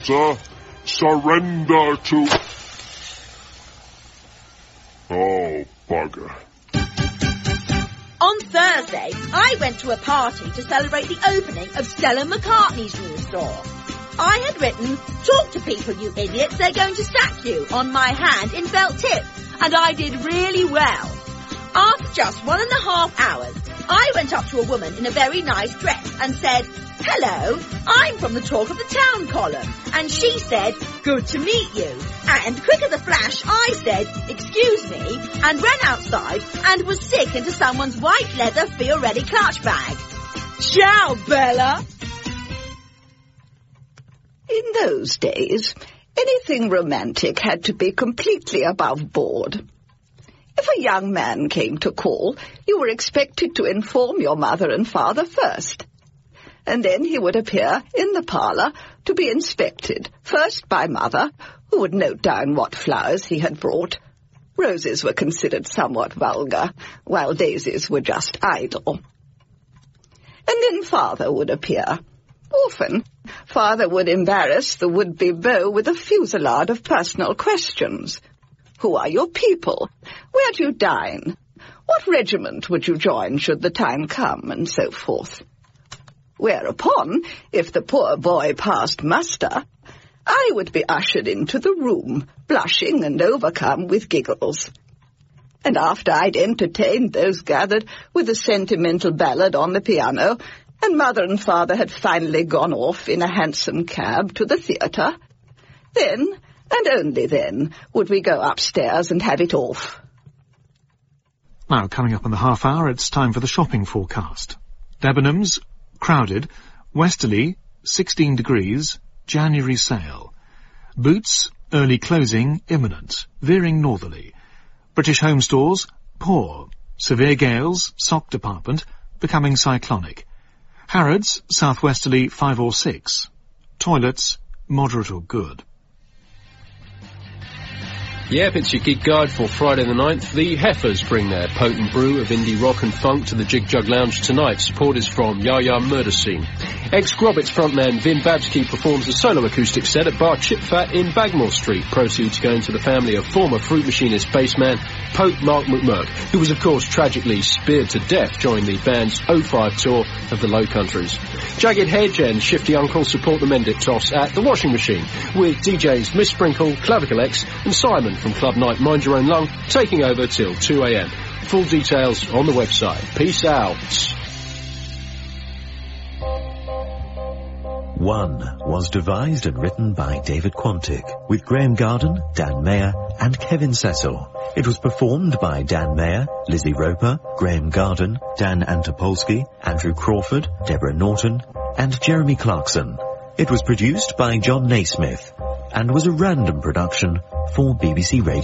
theatre, surrender to... Oh, bugger. On Thursday, I went to a party to celebrate the opening of Stella McCartney's new store. I had written, "Talk to people, you idiots, they're going to sack you," on my hand in felt tip, and I did really well. After just 1.5 hours, I went up to a woman in a very nice dress and said, "Hello, I'm from the Talk of the Town column," and she said, "Good to meet you." And quick as a flash, I said, "Excuse me," and ran outside and was sick into someone's white leather Feel Ready clutch bag. Ciao, Bella! In those days, anything romantic had to be completely above board. If a young man came to call, you were expected to inform your mother and father first. And then he would appear in the parlour to be inspected, first by Mother, who would note down what flowers he had brought. Roses were considered somewhat vulgar, while daisies were just idle. And then Father would appear. Often, Father would embarrass the would-be beau with a fusillade of personal questions. Who are your people? Where do you dine? What regiment would you join should the time come? And so forth. Whereupon, if the poor boy passed muster, I would be ushered into the room, blushing and overcome with giggles. And after I'd entertained those gathered with a sentimental ballad on the piano, and Mother and Father had finally gone off in a hansom cab to the theatre, then, and only then, would we go upstairs and have it off. Now, coming up in the half hour, it's time for the shopping forecast. Debenhams, crowded. Westerly, 16 degrees, January sale. Boots, early closing, imminent, veering northerly. British home stores, poor. Severe gales, sock department, becoming cyclonic. Harrods, southwesterly 5 or 6. Toilets, moderate or good. Yep, it's your gig guide for Friday the 9th. The Heifers bring their potent brew of indie rock and funk to the Jig Jug Lounge tonight. Support is from Ya Ya Murder Scene. Ex-Grobbits frontman Vin Babsky performs a solo acoustic set at Bar Chip Fat in Bagmore Street. Proceeds going to the family of former Fruit Machinist bassman Pope Mark McMurk, who was of course tragically speared to death during the band's 05 tour of the Low Countries. Jagged Hedge and Shifty Uncle support the Mendip Toss at The Washing Machine, with DJs Miss Sprinkle, Clavicle X and Simon from Club Night Mind Your Own Lung taking over till 2 a.m. Full details on the website. Peace out. One was devised and written by David Quantick, with Graham Garden, Dan Mayer and Kevin Cecil. It was performed by Dan Mayer, Lizzie Roper, Graham Garden, Dan Antopolsky, Andrew Crawford, Deborah Norton and Jeremy Clarkson. It was produced by John Naismith and was a random production for BBC Radio